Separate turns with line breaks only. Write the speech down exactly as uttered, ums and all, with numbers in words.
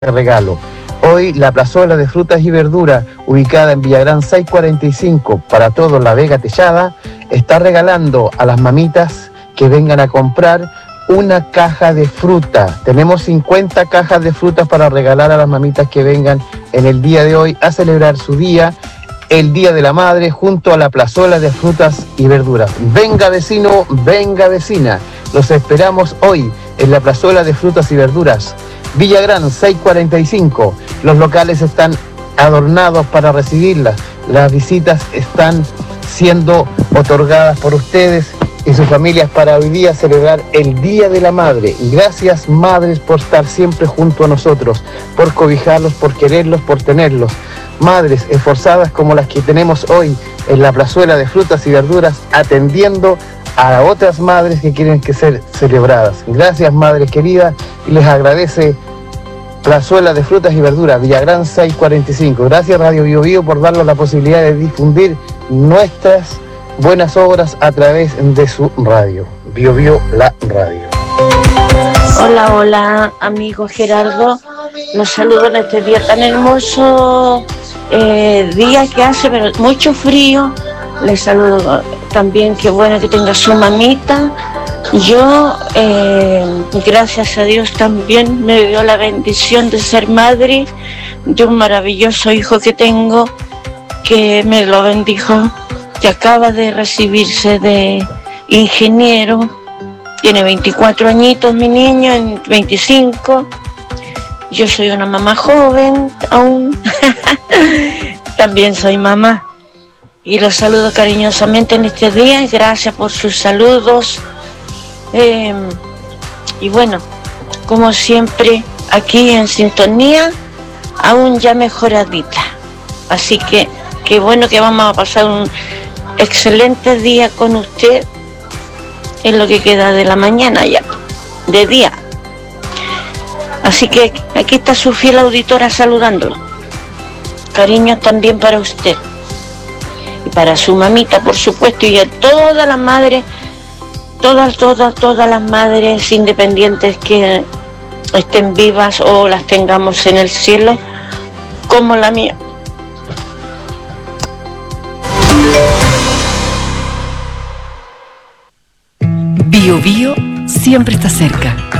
regalo. Hoy la plazuela de frutas y verduras, ubicada en Villagrán seiscientos cuarenta y cinco, para todos La Vega Tellada, está regalando a las mamitas que vengan a comprar una caja de fruta. Tenemos cincuenta cajas de frutas para regalar a las mamitas que vengan en el día de hoy a celebrar su día, el Día de la Madre, junto a la plazuela de frutas y verduras. Venga vecino, venga vecina, los esperamos hoy en la plazuela de frutas y verduras, Villagrán seiscientos cuarenta y cinco. Los locales están adornados para recibirlas. Las visitas están siendo otorgadas por ustedes y sus familias para hoy día celebrar el Día de la Madre. Gracias, madres, por estar siempre junto a nosotros, por cobijarlos, por quererlos, por tenerlos. Madres esforzadas como las que tenemos hoy en la plazuela de frutas y verduras, atendiendo a otras madres que quieren que ser celebradas. Gracias, madres queridas, y les agradece Plazuela de Frutas y Verduras, Villagrán seiscientos cuarenta y cinco. Gracias, Radio Bio Bio, por darnos la posibilidad de difundir nuestras buenas obras a través de su radio. Bio Bio, la radio.
Hola, hola, amigo Gerardo. Los saludo en este día tan hermoso, eh, día que hace pero mucho frío. Les saludo también, qué bueno que tenga su mamita. Yo, eh, gracias a Dios, también me dio la bendición de ser madre de un maravilloso hijo que tengo, que me lo bendijo, que acaba de recibirse de ingeniero. Tiene veinticuatro añitos mi niño, en veinticinco. Yo soy una mamá joven aún. También soy mamá. Y los saludo cariñosamente en este día. Gracias por sus saludos. Eh, y bueno, como siempre, aquí en sintonía, aún ya mejoradita. Así que qué bueno que vamos a pasar un excelente día con usted en lo que queda de la mañana ya, de día. Así que aquí está su fiel auditora saludándolo. Cariños también para usted. Y para su mamita, por supuesto, y a todas las madres, todas, todas, todas las madres independientes que estén vivas o las tengamos en el cielo, como la mía.
Bio Bio siempre está cerca.